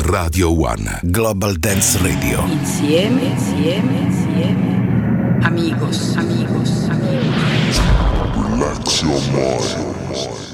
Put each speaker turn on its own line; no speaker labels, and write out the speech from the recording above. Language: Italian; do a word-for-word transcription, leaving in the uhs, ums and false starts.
Radio One Global Dance Radio.
Insieme, insieme, insieme. Amigos, amigos, amigos.
Relax your mind.